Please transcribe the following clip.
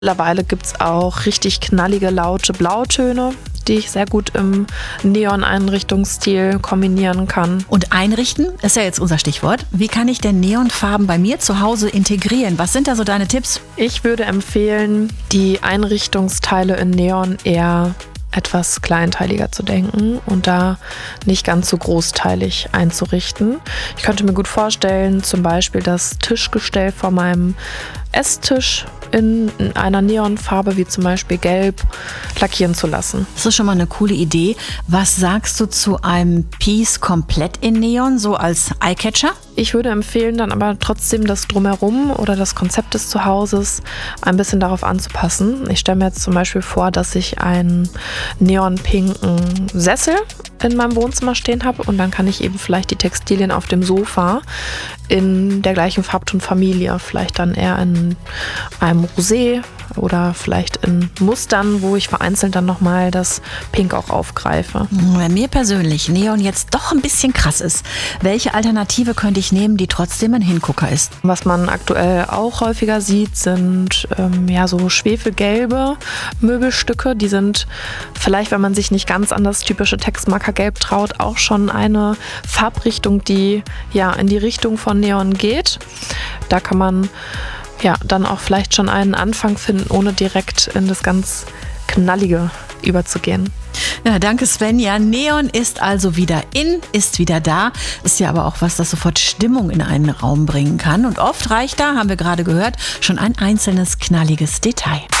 Mittlerweile gibt es auch richtig knallige, laute Blautöne, die ich sehr gut im Neon-Einrichtungsstil kombinieren kann. Und einrichten ist ja jetzt unser Stichwort. Wie kann ich denn Neonfarben bei mir zu Hause integrieren? Was sind da so deine Tipps? Ich würde empfehlen, die Einrichtungsteile in Neon eher etwas kleinteiliger zu denken und da nicht ganz so großteilig einzurichten. Ich könnte mir gut vorstellen, zum Beispiel das Tischgestell vor meinem Esstisch in einer Neonfarbe wie zum Beispiel Gelb lackieren zu lassen. Das ist schon mal eine coole Idee. Was sagst du zu einem Piece komplett in Neon, so als Eyecatcher? Ich würde empfehlen, dann aber trotzdem das Drumherum oder das Konzept des Zuhauses ein bisschen darauf anzupassen. Ich stelle mir jetzt zum Beispiel vor, dass ich einen neonpinken Sessel in meinem Wohnzimmer stehen habe und dann kann ich eben vielleicht die Textilien auf dem Sofa in der gleichen Farbtonfamilie, vielleicht dann eher in einem Rosé oder vielleicht in Mustern, wo ich vereinzelt dann nochmal das Pink auch aufgreife. Bei mir persönlich Neon jetzt doch ein bisschen krass ist. Welche Alternative könnte ich nehmen, die trotzdem ein Hingucker ist? Was man aktuell auch häufiger sieht, sind so schwefelgelbe Möbelstücke. Die sind vielleicht, wenn man sich nicht ganz an das typische Textmarkergelb traut, auch schon eine Farbrichtung, die in die Richtung von Neon geht. Da kann man dann auch vielleicht schon einen Anfang finden, ohne direkt in das ganz Knallige überzugehen. Ja, danke Sven. Ja, Neon ist also wieder in, ist wieder da. Ist ja aber auch was, das sofort Stimmung in einen Raum bringen kann. Und oft reicht da, haben wir gerade gehört, schon ein einzelnes knalliges Detail.